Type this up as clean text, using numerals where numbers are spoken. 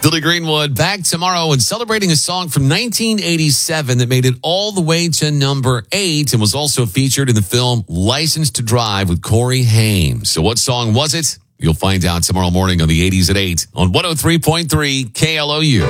Billy Greenwood back tomorrow and celebrating a song from 1987 that made it all the way to number 8 and was also featured in the film License to Drive with Corey Haim. So what song was it? You'll find out tomorrow morning on the 80s at 8 on 103.3 KLOU.